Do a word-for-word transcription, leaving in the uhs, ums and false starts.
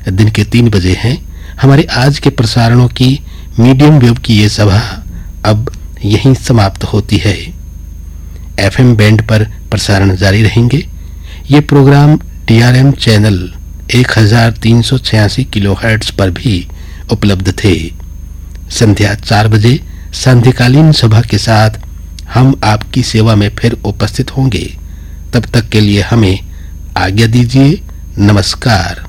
दिन के तीन बजे हैं। हमारे आज के प्रसारणों की मीडियम वेव की ये सभा अब यहीं समाप्त होती है। एफएम बैंड पर प्रसारण जारी रहेंगे। ये प्रोग्राम टीआरएम चैनल एक हजार तीन सौ छियासी किलोहर्ट्ज पर भी उपलब्ध थे। संध्या चार बजे सांध्यकालीन सभा के साथ हम आपकी सेवा में फिर उपस्थित होंगे। तब तक के लिए हमें आज्ञा दीजिए। नमस्कार।